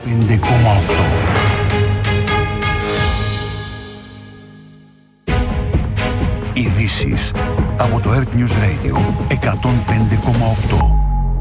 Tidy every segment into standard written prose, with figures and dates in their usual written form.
Ειδήσεις από το Earth News Radio 105,8.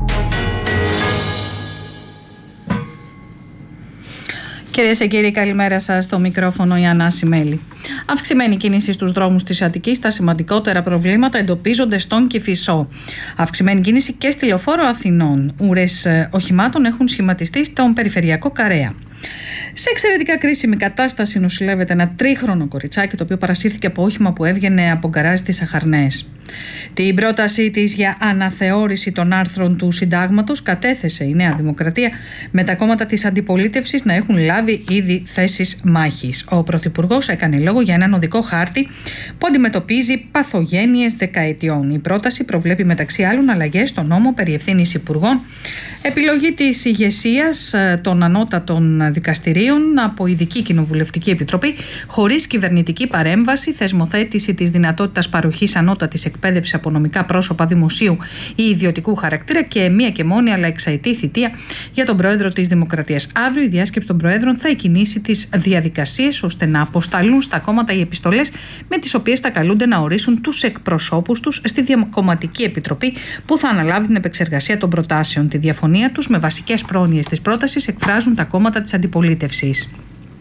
Κυρίες και κύριοι, καλημέρα σας. Στο μικρόφωνο η Ανά Σιμέλη. Αυξημένη κίνηση στους δρόμους της Αττικής. Τα σημαντικότερα προβλήματα εντοπίζονται στον Κηφισό. Αυξημένη κίνηση και στη Λεωφόρο Αθηνών. Ουρές οχημάτων έχουν σχηματιστεί στον περιφερειακό Καρέα. Σε εξαιρετικά κρίσιμη κατάσταση νοσηλεύεται ένα 3χρονο κοριτσάκι, το οποίο παρασύρθηκε από όχημα που έβγαινε από γκαράζ της Αχαρνές. Την πρότασή της για αναθεώρηση των άρθρων του Συντάγματος κατέθεσε η Νέα Δημοκρατία, με τα κόμματα της αντιπολίτευσης να έχουν λάβει ήδη θέσεις μάχης. Ο Πρωθυπουργός έκανε λόγο για έναν οδικό χάρτη που αντιμετωπίζει παθογένειες δεκαετιών. Η πρόταση προβλέπει μεταξύ άλλων αλλαγές στον νόμο περί ευθύνης υπουργών, επιλογή της ηγεσίας των ανώτατων δικαστηρίων από ειδική κοινοβουλευτική επιτροπή χωρίς κυβερνητική παρέμβαση, θεσμοθέτηση της δυνατότητας παροχής ανώτατης εκπαίδευσης από νομικά πρόσωπα δημοσίου ή ιδιωτικού χαρακτήρα και μία και μόνη αλλά εξαετή θητεία για τον Πρόεδρο της Δημοκρατίας. Αύριο η διάσκεψη των Προέδρων θα εκκινήσει τις διαδικασίες ώστε να αποσταλούν στα κόμματα οι επιστολές με τις οποίες θα καλούνται να ορίσουν τους εκπροσώπους τους στη Διακομματική Επιτροπή που θα αναλάβει την επεξεργασία των προτάσεων. Τη διαφωνία τους με βασικές πρόνοιες της πρότασης εκφράζουν τα κόμματα της αντιπολίτευσης.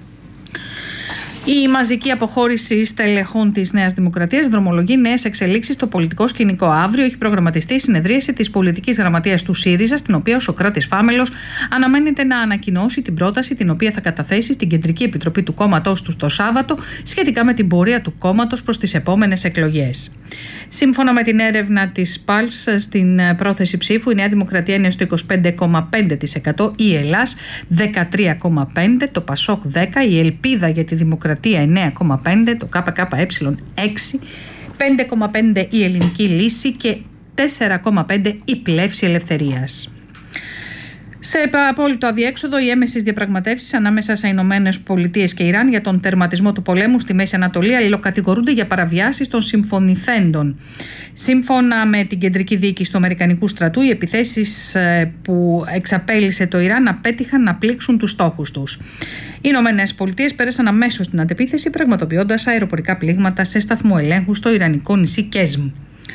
Η μαζική αποχώρηση στελεχών της Νέας Δημοκρατίας δρομολογεί νέες εξελίξεις στο πολιτικό σκηνικό. Αύριο έχει προγραμματιστεί η συνεδρίαση της πολιτικής γραμματείας του ΣΥΡΙΖΑ, στην οποία ο Σωκράτης Φάμελος αναμένεται να ανακοινώσει την πρόταση την οποία θα καταθέσει στην Κεντρική Επιτροπή του κόμματός του το Σάββατο σχετικά με την πορεία του κόμματος προς τις επόμενες εκλογές. Σύμφωνα με την έρευνα της ΠΑΛΣ στην πρόθεση ψήφου, η Νέα Δημοκρατία είναι στο 25,5%, η Ελλάς 13,5%, το ΠΑΣΟΚ 10%, η Ελπίδα για τη Δημοκρατία 9,5%, το ΚΚΕ 6%, 5,5% η Ελληνική Λύση και 4,5% η Πλεύση Ελευθερίας. Σε απόλυτο αδιέξοδο, οι έμεσες διαπραγματεύσεις ανάμεσα σε Ηνωμένες Πολιτείες και Ιράν για τον τερματισμό του πολέμου στη Μέση Ανατολή αλληλοκατηγορούνται για παραβιάσεις των συμφωνηθέντων. Σύμφωνα με την Κεντρική Διοίκηση του Αμερικανικού στρατού, οι επιθέσεις που εξαπέλυσε το Ιράν απέτυχαν να πλήξουν τους στόχους τους. Οι Ηνωμένες Πολιτείες πέρασαν αμέσως στην αντεπίθεση, πραγματοποιώντας αεροπορικά πλήγματα σε σταθμό ελέγχου στο ιρανικό νησί Κέσμ.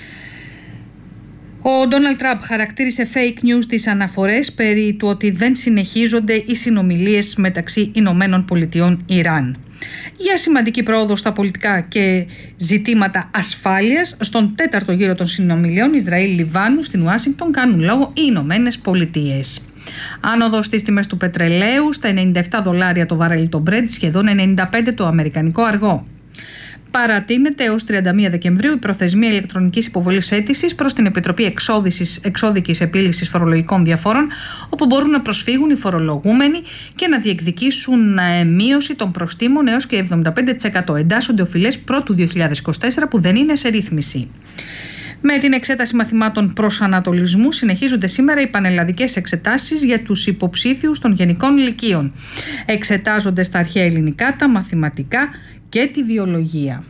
Ο Ντόναλντ Τραμπ χαρακτήρισε fake news τις αναφορές περί του ότι δεν συνεχίζονται οι συνομιλίες μεταξύ Ηνωμένων Πολιτειών Ιράν. Για σημαντική πρόοδο στα πολιτικά και ζητήματα ασφάλειας, στον 4ο γύρο των συνομιλιών Ισραήλ-Λιβάνου στην Ουάσιγκτον κάνουν λόγο οι Ηνωμένες Πολιτείες. Άνοδος στις τιμές του πετρελαίου στα $97 το βαρέλι το Brent, σχεδόν 95 το αμερικανικό αργό. Παρατείνεται έως 31 Δεκεμβρίου η προθεσμία ηλεκτρονικής υποβολής αίτησης προς την Επιτροπή Εξώδικης Επίλυσης Φορολογικών Διαφόρων, όπου μπορούν να προσφύγουν οι φορολογούμενοι και να διεκδικήσουν μείωση των προστίμων έως και 75%. Εντάσσονται οφειλές πρώτου 2024 που δεν είναι σε ρύθμιση. Με την εξέταση μαθημάτων προσανατολισμού συνεχίζονται σήμερα οι πανελλαδικές εξετάσεις για τους υποψήφιους των γενικών λυκείων. Εξετάζονται στα αρχαία ελληνικά, τα μαθηματικά και τη βιολογία.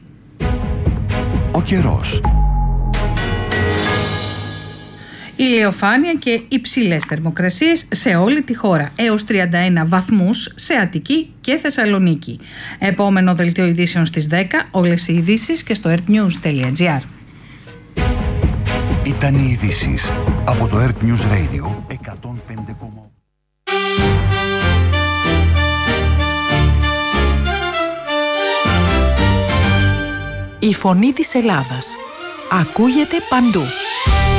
Ο καιρός. Ηλιοφάνεια και υψηλές θερμοκρασίες σε όλη τη χώρα, έως 31 βαθμούς σε Αττική και Θεσσαλονίκη. Επόμενο δελτίο ειδήσεων στις 10, όλες οι ειδήσεις και στο earthnews.gr. Ήταν οι ειδήσεις από το Earth News Radio 105,8. Η φωνή της Ελλάδας ακούγεται παντού.